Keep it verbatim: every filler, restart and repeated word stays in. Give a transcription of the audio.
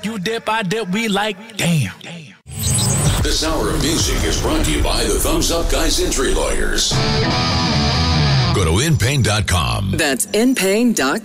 You dip, I dip, we like, damn. This hour of music is brought to you by the Thumbs Up Guys Injury Lawyers. Go to in pain dot com. That's in pain dot com.